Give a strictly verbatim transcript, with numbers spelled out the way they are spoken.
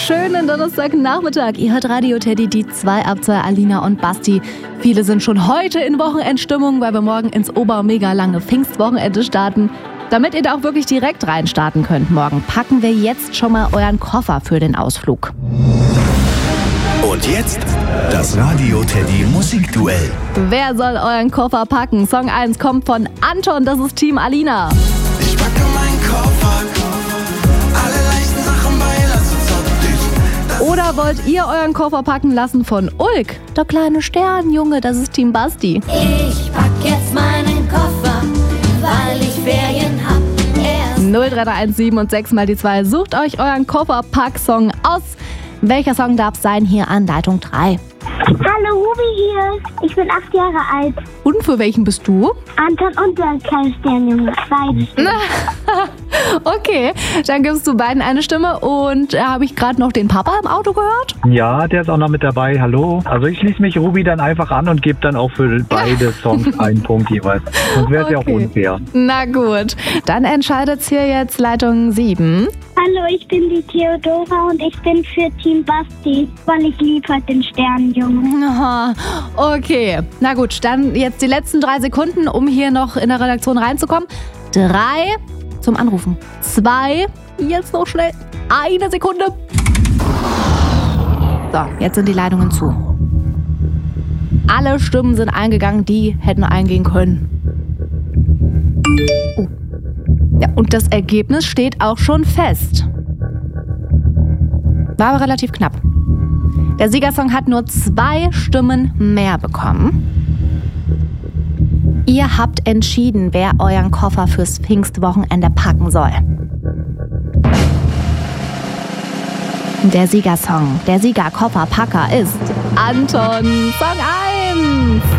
schönen Donnerstagnachmittag. Ihr hört Radio Teddy, die zwei ab zwei, Alina und Basti. Viele sind schon heute in Wochenendstimmung, weil wir morgen ins ober-mega lange Pfingstwochenende starten. Damit ihr da auch wirklich direkt reinstarten könnt morgen, packen wir jetzt schon mal euren Koffer für den Ausflug. Und jetzt das Radio Teddy Musikduell. Wer soll euren Koffer packen? Song eins kommt von Anton, das ist Team Alina. Ich packe meinen Koffer, alle leichten Sachen beilassen. Oder wollt ihr euren Koffer packen lassen von Ulk? Der kleine Sternjunge, das ist Team Basti. Ich pack jetzt meinen Koffer, weil ich Ferien hab. null drei drei eins sieben und sechs mal die zwei. Sucht euch euren Kofferpack-Song aus. Welcher Song darf sein? Hier an Leitung drei. Hallo, Ruby hier. Ich bin acht Jahre alt. Und für welchen bist du? Anton und der kleine Sternjunge. Beide. Okay, dann gibst du beiden eine Stimme. Und äh, habe ich gerade noch den Papa im Auto gehört? Ja, der ist auch noch mit dabei. Hallo. Also ich schließe mich Ruby dann einfach an und gebe dann auch für beide Songs einen Punkt jeweils. Sonst wäre es ja auch unfair. Na gut, dann entscheidet's hier jetzt Leitung sieben. Hallo, ich bin die Theodora und ich bin für Team Basti, weil ich liebe halt den Sternjungen. Aha, okay, na gut, dann jetzt die letzten drei Sekunden, um hier noch in der Redaktion reinzukommen. Drei zum Anrufen. Zwei, jetzt noch schnell, eine Sekunde. So, jetzt sind die Leitungen zu. Alle Stimmen sind eingegangen, die hätten eingehen können. Oh. Ja, und das Ergebnis steht auch schon fest. War aber relativ knapp. Der Siegersong hat nur zwei Stimmen mehr bekommen. Ihr habt entschieden, wer euren Koffer fürs Pfingstwochenende packen soll. Der Siegersong, der Siegerkofferpacker ist Anton. Song eins.